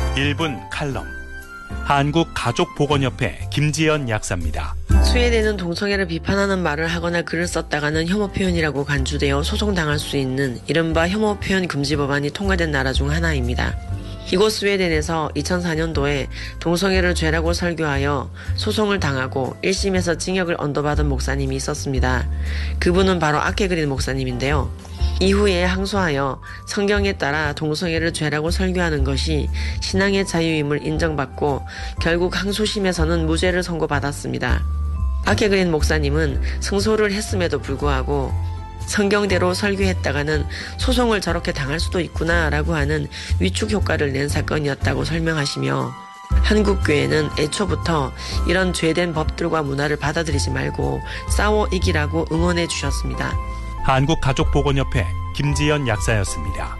1분 칼럼. 한국가족보건협회 김지연 약사입니다. 스웨덴은 동성애를 비판하는 말을 하거나 글을 썼다가는 혐오 표현이라고 간주되어 소송당할 수 있는 이른바 혐오 표현 금지 법안이 통과된 나라 중 하나입니다. 이곳 스웨덴에서 2004년도에 동성애를 죄라고 설교하여 소송을 당하고 1심에서 징역을 언도받은 목사님이 있었습니다. 그분은 바로 아케그린 목사님인데요. 이후에 항소하여 성경에 따라 동성애를 죄라고 설교하는 것이 신앙의 자유임을 인정받고 결국 항소심에서는 무죄를 선고받았습니다. 아케그린 목사님은 승소를 했음에도 불구하고 성경대로 설교했다가는 소송을 저렇게 당할 수도 있구나라고 하는 위축 효과를 낸 사건이었다고 설명하시며 한국교회는 애초부터 이런 죄된 법들과 문화를 받아들이지 말고 싸워 이기라고 응원해 주셨습니다. 한국가족보건협회 김지연 약사였습니다.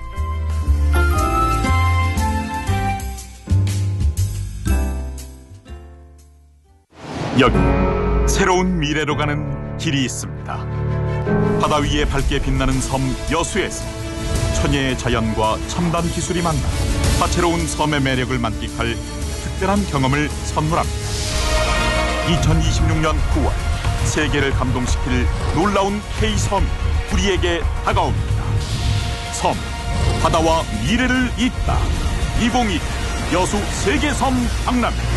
여기 새로운 미래로 가는 길이 있습니다. 바다 위에 밝게 빛나는 섬 여수에서 천혜의 자연과 첨단 기술이 만나 다채로운 섬의 매력을 만끽할 특별한 경험을 선물합니다. 2026년 9월 세계를 감동시킬 놀라운 K섬이 우리에게 다가옵니다. 섬, 바다와 미래를 잇다. 2022 여수 세계섬 박람회.